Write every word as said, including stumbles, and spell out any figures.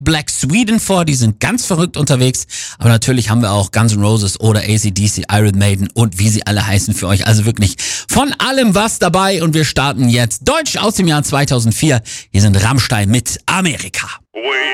Black Sweden vor, die sind ganz verrückt unterwegs, aber natürlich haben wir auch Guns N' Roses oder A C D C, Iron Maiden und wie sie alle heißen für euch, also wirklich von allem was dabei und wir starten jetzt Deutsch aus dem Jahr zweitausendvier, hier sind Rammstein mit Amerika.